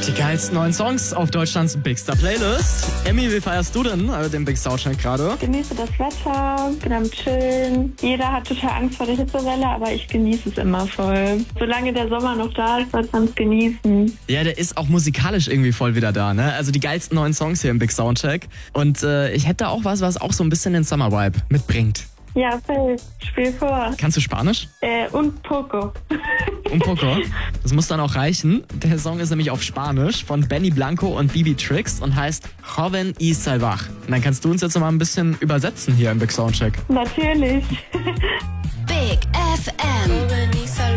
Die geilsten neuen Songs auf Deutschlands Big Star Playlist. Emmy, wie feierst du denn den Big Soundcheck gerade? Genieße das Wetter, bin am Chillen. Jeder hat total Angst vor der Hitzewelle, aber ich genieße es immer voll. Solange der Sommer noch da ist, sollte man es genießen. Ja, der ist auch musikalisch irgendwie voll wieder da, ne? Also die geilsten neuen Songs hier im Big Soundcheck. Und ich hätte auch was auch so ein bisschen den Summer-Vibe mitbringt. Ja, Phil, spiel vor. Kannst du Spanisch? Und Poco. Un poco. Das muss dann auch reichen. Der Song ist nämlich auf Spanisch von Benny Blanco und Bibi Trix und heißt Joven y Salvaj. Und dann kannst du uns jetzt mal ein bisschen übersetzen hier im Big Soundcheck. Natürlich. Big FM.